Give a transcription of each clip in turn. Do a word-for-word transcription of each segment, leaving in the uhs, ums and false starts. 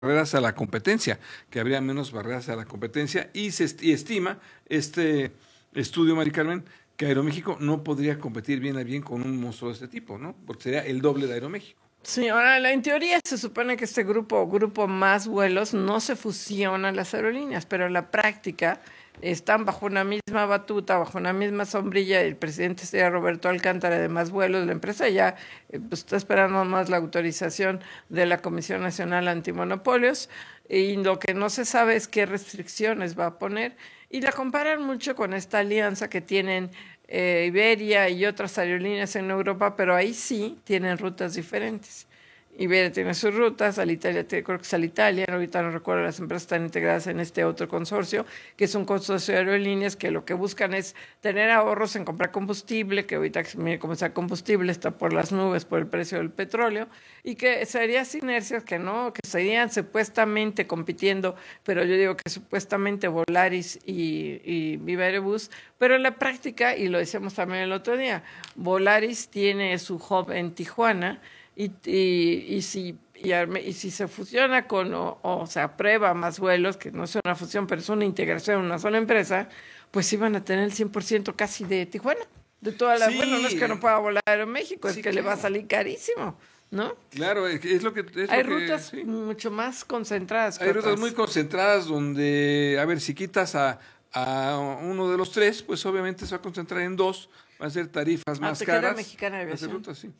barreras a la competencia, que habría menos barreras a la competencia y se est- y estima este estudio, Mari Carmen, que Aeroméxico no podría competir bien a bien con un monstruo de este tipo, ¿no? Porque sería el doble de Aeroméxico. Sí, ahora en teoría se supone que este grupo, grupo más vuelos, no se fusionan las aerolíneas, pero en la práctica están bajo una misma batuta, bajo una misma sombrilla. El presidente sería Roberto Alcántara de Más Vuelos. La empresa ya eh, pues, está esperando más la autorización de la Comisión Nacional Antimonopolios, y lo que no se sabe es qué restricciones va a poner, y la comparan mucho con esta alianza que tienen eh, Iberia y otras aerolíneas en Europa, pero ahí sí tienen rutas diferentes. Iberia tiene sus rutas, Alitalia, creo que es Alitalia, ahorita no recuerdo, las empresas están integradas en este otro consorcio, que es un consorcio de aerolíneas que lo que buscan es tener ahorros en comprar combustible, que ahorita, mire cómo está el combustible, está por las nubes por el precio del petróleo, y que serían sinergias que no, que serían supuestamente compitiendo, pero yo digo que supuestamente Volaris y, y Viva Aerobús, pero en la práctica, y lo decíamos también el otro día, Volaris tiene su hub en Tijuana. Y, y, y, si, y, y si se fusiona con o, o se aprueba Más Vuelos, que no es una fusión, pero es una integración en una sola empresa, pues iban a tener el cien por ciento casi de Tijuana. De toda la, Sí. Bueno, no es que no pueda volar a Aeroméxico, Sí, es que claro. le va a salir carísimo, ¿no? Claro, es es lo que... Es Hay lo que, rutas sí. mucho más concentradas. que Hay rutas otras. muy concentradas donde, a ver, si quitas a, a uno de los tres, pues obviamente se va a concentrar en dos, van a ser tarifas Ah, más te queda caras. Mexicana de Va a ser Aviación. rutas, sí.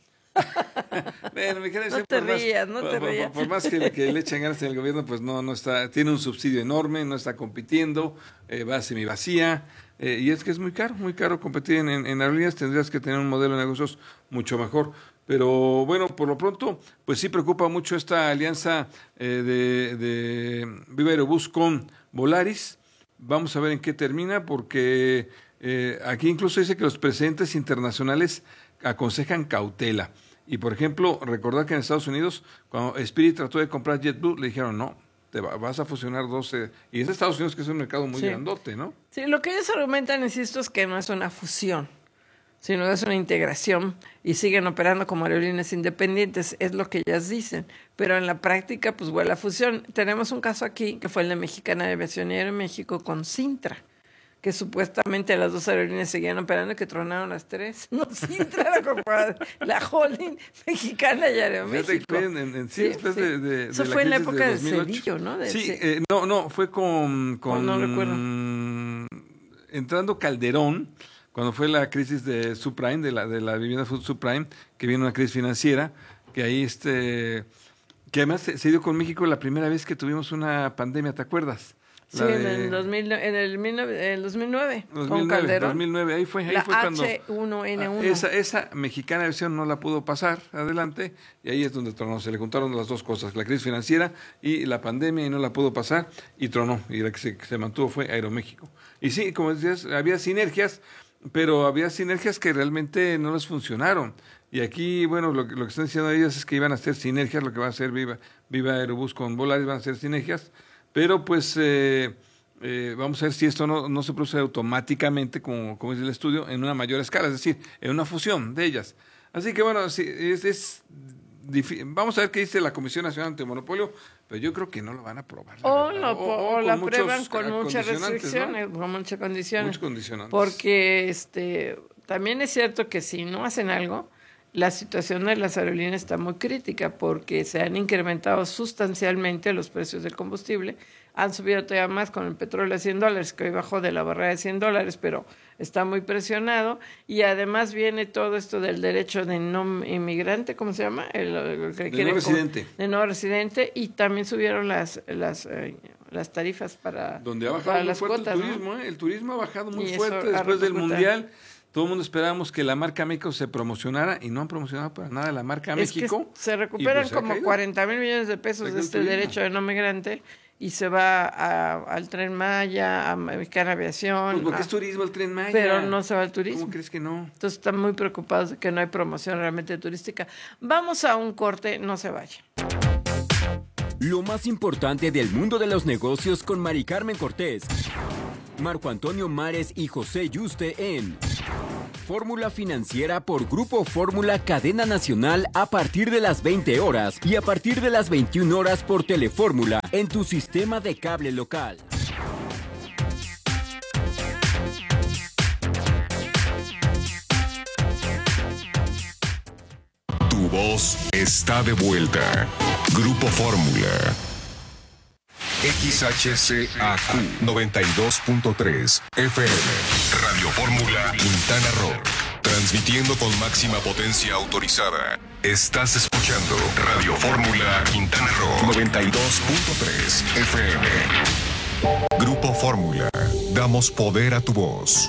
Bueno, Mexicana de No Aviación, te por más- rías, no por- te por- rías. Por más que, que le echen ganas en el gobierno, pues no, no está, tiene un subsidio enorme, no está compitiendo, eh, va semivacía, eh, y es que es muy caro, muy caro competir en, en, en aerolíneas, tendrías que tener un modelo de negocios mucho mejor. Pero bueno, por lo pronto, pues sí preocupa mucho esta alianza eh, de, de Viva Aerobús con Volaris. Vamos a ver en qué termina, porque eh, aquí incluso dice que los precedentes internacionales aconsejan cautela. Y por ejemplo, recordar que en Estados Unidos, cuando Spirit trató de comprar JetBlue, le dijeron no, te va- vas a fusionar doce. Y es Estados Unidos, que es un mercado muy Sí. grandote, ¿no? Sí, lo que ellos argumentan, insisto, es que no es una fusión, sino es una integración, y siguen operando como aerolíneas independientes, es lo que ellas dicen. Pero en la práctica, pues vuela fusión. Tenemos un caso aquí, que fue el de Mexicana de Aviación y Aeroméxico con Cintra, que supuestamente las dos aerolíneas seguían operando y que tronaron las tres. No, Cintra era como la holding Mexicana y Fíjate que Aeroméxico. fue en, en- en- sí, Sí, después sí. de, de- Eso de fue en la crisis época de dos mil ocho. Cedillo, ¿no? De- sí, sí. eh, no, no, fue con, con no recuerdo. entrando Calderón, cuando fue la crisis de subprime, de la, de la vivienda subprime, que vino una crisis financiera, que ahí este, que además se, se dio con México la primera vez que tuvimos una pandemia, ¿te acuerdas? Sí, La en de- el, dos mil, en el mil nove- el dos mil nueve, dos mil con nueve, Calderón. dos mil nueve, ahí fue, ahí La fue cuando H uno N uno. ah, esa, esa Mexicana de Aviación no la pudo pasar adelante, y ahí es donde tronó, se le juntaron las dos cosas, la crisis financiera y la pandemia, y no la pudo pasar, y tronó, y la que se, que se mantuvo fue Aeroméxico. Y sí, como decías, había sinergias, pero había sinergias que realmente no les funcionaron. Y aquí, bueno, lo, que- lo que están diciendo ellos es que iban a hacer sinergias, lo que va a hacer Viva, Viva Aerobús con Volaris, van a hacer sinergias, pero pues eh, eh, vamos a ver si esto no, no se produce automáticamente, como, como dice el estudio, en una mayor escala, es decir, en una fusión de ellas. Así que bueno, sí, es, es difí- vamos a ver qué dice la Comisión Nacional Antimonopolio, pero yo creo que no lo van a aprobar. la O, verdad. lo, po- o con la muchos prueban con muchas condicionantes, ¿no? restricciones, con muchas condiciones. Muchos condicionantes. Porque este, también es cierto que si no hacen algo, la situación de las aerolíneas está muy crítica, porque se han incrementado sustancialmente los precios del combustible, han subido todavía más con el petróleo a cien dólares, que hoy bajó de la barrera de cien dólares, pero está muy presionado, y además viene todo esto del derecho de no inmigrante, ¿cómo se llama? El, el que De quieren no con- residente. de no residente, y también subieron las las eh, las tarifas para, Donde ha bajado para muy las fuerte cuotas, el ¿no? turismo, ¿eh? El turismo ha bajado muy Y eso fuerte ha después del repercutido. Mundial. Todo el mundo esperábamos que la marca México se promocionara, y no han promocionado para nada la marca Es que México. se y recuperan pues se ha como caído. cuarenta mil millones de Se ha pesos de caído el este turismo. derecho de no migrante, y se va a- al Tren Maya, a Mexicana Aviación, Pues porque a- es turismo el Tren Maya. pero no se va al turismo. ¿Cómo crees que no? Entonces están muy preocupados de que no hay promoción realmente turística. Vamos a un corte, no se vaya. Lo más importante del mundo de los negocios con Mari Carmen Cortés, Marco Antonio Mares y José Yuste en Fórmula Financiera por Grupo Fórmula Cadena Nacional a partir de las veinte horas y a partir de las veintiuna horas por Telefórmula en tu sistema de cable local. Tu voz está de vuelta. Grupo Fórmula. X H C A Q noventa y dos punto tres F M. Radio Fórmula Quintana Roo. Transmitiendo con máxima potencia autorizada. Estás escuchando Radio Fórmula Quintana Roo noventa y dos punto tres F M. Grupo Fórmula. Damos poder a tu voz.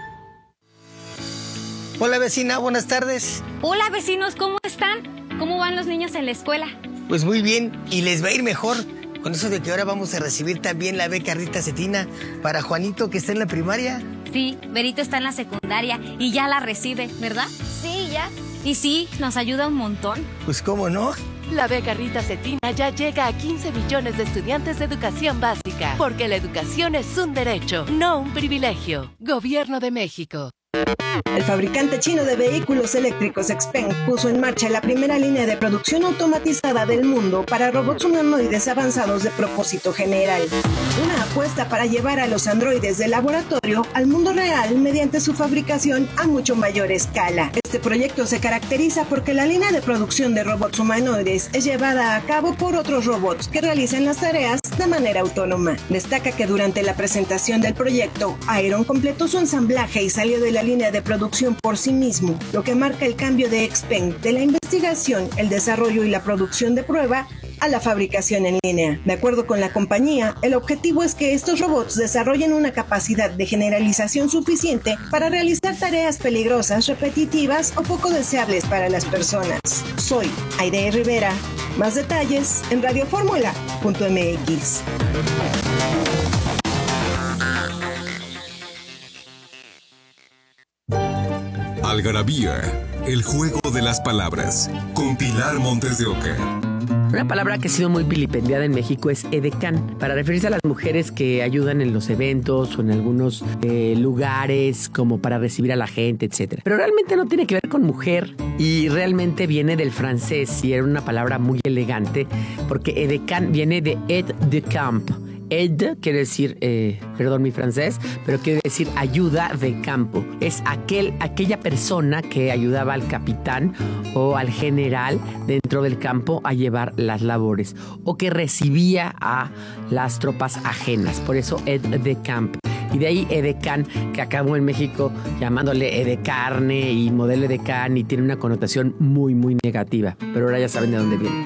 Hola vecina, buenas tardes. Hola vecinos, ¿cómo están? ¿Cómo van los niños en la escuela? Pues muy bien, y les va a ir mejor con eso de que ahora vamos a recibir también la beca Rita Cetina para Juanito, que está en la primaria. Sí, Berito está en la secundaria y ya la recibe, ¿verdad? Sí, ya. Y sí, nos ayuda un montón. Pues cómo no. La beca Rita Cetina ya llega a quince millones de estudiantes de educación básica, porque la educación es un derecho, no un privilegio. Gobierno de México. El fabricante chino de vehículos eléctricos Xpeng puso en marcha la primera línea de producción automatizada del mundo para robots humanoides avanzados de propósito general. Una apuesta para llevar a los androides del laboratorio al mundo real mediante su fabricación a mucho mayor escala. Este proyecto se caracteriza porque la línea de producción de robots humanoides es llevada a cabo por otros robots que realizan las tareas de manera autónoma. Destaca que durante la presentación del proyecto, Iron completó su ensamblaje y salió de la línea de producción por sí mismo, lo que marca el cambio de Xpeng de la investigación, el desarrollo y la producción de prueba a la fabricación en línea. De acuerdo con la compañía, el objetivo es que estos robots desarrollen una capacidad de generalización suficiente para realizar tareas peligrosas, repetitivas o poco deseables para las personas. Soy Aide Rivera. Más detalles en radioformula punto m x. Algarabía, el juego de las palabras, con Pilar Montes de Oca. Una palabra que ha sido muy vilipendiada en México es edecán, para referirse a las mujeres que ayudan en los eventos o en algunos eh, lugares como para recibir a la gente, etcétera. Pero realmente no tiene que ver con mujer y realmente viene del francés y era una palabra muy elegante porque edecán viene de aide de camp. Aide quiere decir, eh, perdón mi francés, pero quiere decir ayuda de campo. Es aquel, aquella persona que ayudaba al capitán o al general dentro del campo a llevar las labores o que recibía a las tropas ajenas. Por eso aide de camp. Y de ahí edecán, que acabó en México llamándole edecarne y modelo edecán y tiene una connotación muy, muy negativa. Pero ahora ya saben de dónde viene.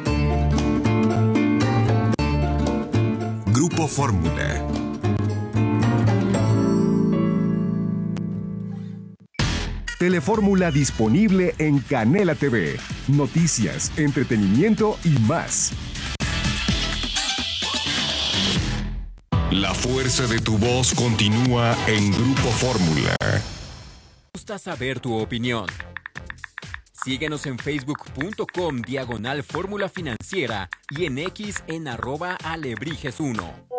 Grupo Fórmula. Telefórmula disponible en Canela T V. Noticias, entretenimiento y más. La fuerza de tu voz continúa en Grupo Fórmula. Me gusta saber tu opinión. Síguenos en facebook.com diagonal Fórmula Financiera y en X en arroba alebrijes uno.